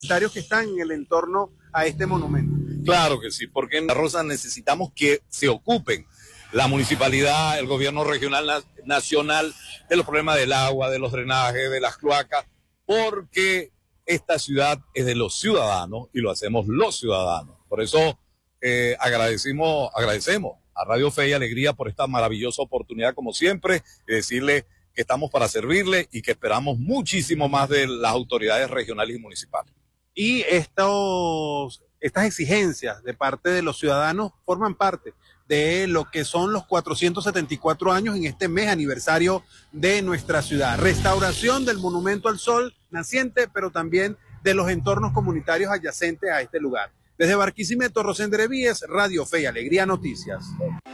que están en el entorno a este monumento. Claro que sí, porque en La Rosa necesitamos que se ocupen la municipalidad, el gobierno regional, nacional, de los problemas del agua, de los drenajes, de las cloacas, porque esta ciudad es de los ciudadanos y lo hacemos los ciudadanos. Por eso agradecemos a Radio Fe y Alegría por esta maravillosa oportunidad, como siempre, y decirle que estamos para servirle y que esperamos muchísimo más de las autoridades regionales y municipales. Y estas exigencias de parte de los ciudadanos forman parte de lo que son los 474 años en este mes aniversario de nuestra ciudad. Restauración del Monumento al Sol naciente, pero también de los entornos comunitarios adyacentes a este lugar. Desde Barquisimeto, Rosender Evíes, Radio Fe y Alegría Noticias.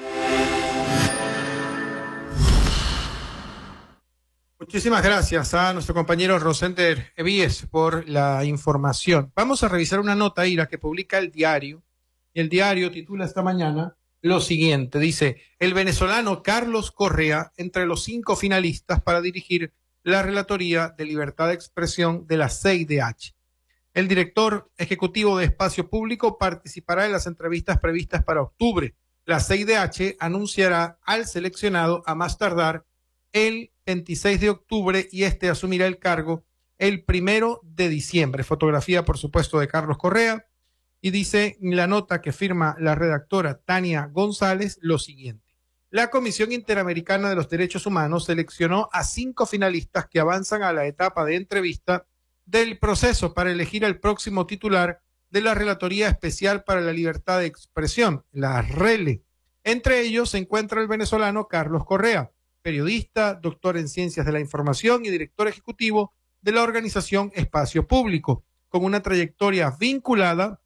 Muchísimas gracias a nuestro compañero Rosender Evíes por la información. Vamos a revisar una nota, Ira, que publica El Diario. El Diario titula esta mañana lo siguiente. Dice, el venezolano Carlos Correa entre los 5 finalistas para dirigir la Relatoría de Libertad de Expresión de la CIDH. El director ejecutivo de Espacio Público participará en las entrevistas previstas para octubre. La CIDH anunciará al seleccionado a más tardar el 26 de octubre y este asumirá el cargo el 1 de diciembre. Fotografía, por supuesto, de Carlos Correa. Y dice la nota que firma la redactora Tania González lo siguiente. La Comisión Interamericana de los Derechos Humanos seleccionó a 5 finalistas que avanzan a la etapa de entrevista del proceso para elegir al próximo titular de la Relatoría Especial para la Libertad de Expresión, la RELE. Entre ellos se encuentra el venezolano Carlos Correa, periodista, doctor en Ciencias de la Información y director ejecutivo de la organización Espacio Público, con una trayectoria vinculada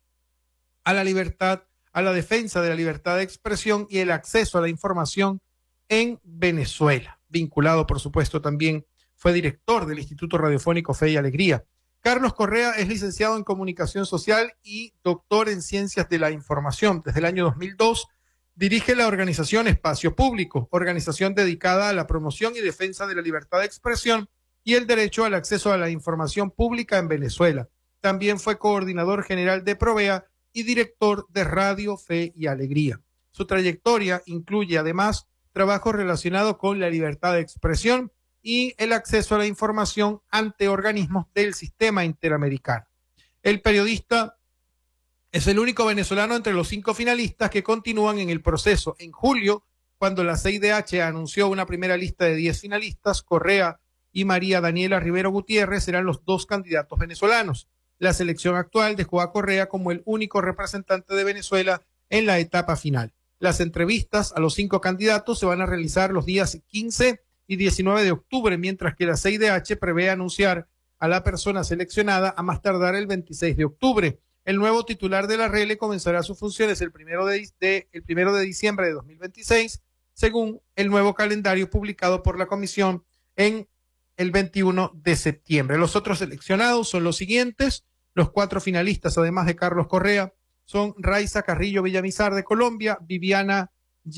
a la libertad, a la defensa de la libertad de expresión y el acceso a la información en Venezuela. Vinculado, por supuesto, también fue director del Instituto Radiofónico Fe y Alegría. Carlos Correa es licenciado en Comunicación Social y doctor en Ciencias de la Información. Desde el año 2002 dirige la organización Espacio Público, organización dedicada a la promoción y defensa de la libertad de expresión y el derecho al acceso a la información pública en Venezuela. También fue coordinador general de Provea y director de Radio Fe y Alegría. Su trayectoria incluye además trabajo relacionado con la libertad de expresión y el acceso a la información ante organismos del sistema interamericano. El periodista es el único venezolano entre los 5 finalistas que continúan en el proceso. En julio, cuando la CIDH anunció una primera lista de 10 finalistas, Correa y María Daniela Rivero Gutiérrez serán los 2 candidatos venezolanos. La selección actual dejó a Correa como el único representante de Venezuela en la etapa final. Las entrevistas a los 5 candidatos se van a realizar los días 15 y 19 de octubre, mientras que la CIDH prevé anunciar a la persona seleccionada a más tardar el 26 de octubre. El nuevo titular de la RELE comenzará sus funciones el 1 de diciembre de 2026, según el nuevo calendario publicado por la Comisión en el 21 de septiembre. Los otros seleccionados son los siguientes. Los 4 finalistas, además de Carlos Correa, son Raiza Carrillo Villamizar de Colombia, Viviana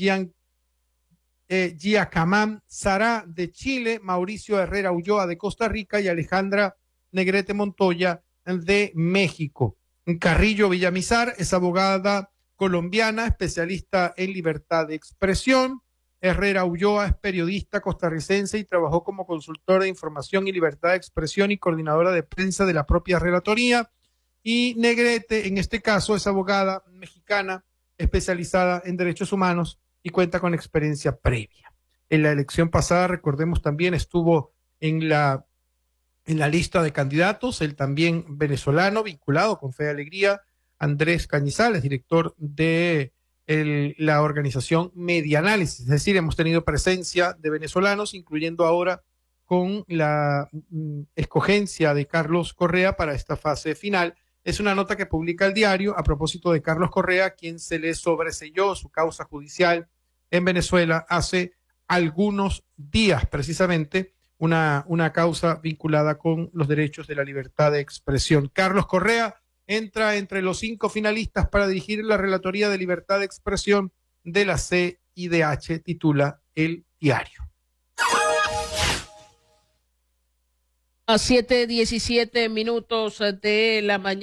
Giacamán Sará de Chile, Mauricio Herrera Ulloa de Costa Rica y Alejandra Negrete Montoya de México. Carrillo Villamizar es abogada colombiana, especialista en libertad de expresión. Herrera Ulloa es periodista costarricense y trabajó como consultora de información y libertad de expresión y coordinadora de prensa de la propia relatoría. Y Negrete, en este caso, es abogada mexicana especializada en derechos humanos y cuenta con experiencia previa. En la elección pasada, recordemos, también estuvo en la lista de candidatos el también venezolano vinculado con Fe y Alegría, Andrés Cañizales, director de la organización Medianálisis. Es decir, hemos tenido presencia de venezolanos, incluyendo ahora con la escogencia de Carlos Correa para esta fase final. Es una nota que publica El Diario a propósito de Carlos Correa, quien se le sobreseyó su causa judicial en Venezuela hace algunos días, precisamente una causa vinculada con los derechos de la libertad de expresión. Carlos Correa entra entre los 5 finalistas para dirigir la Relatoría de Libertad de Expresión de la CIDH, titula El Diario. A 7:17 de la mañana.